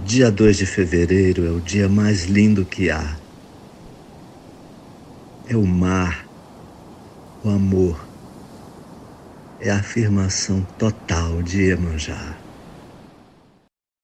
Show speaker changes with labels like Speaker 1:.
Speaker 1: Dia 2 de fevereiro é o dia mais lindo que há. É o mar, o amor, é a afirmação total de Iemanjá.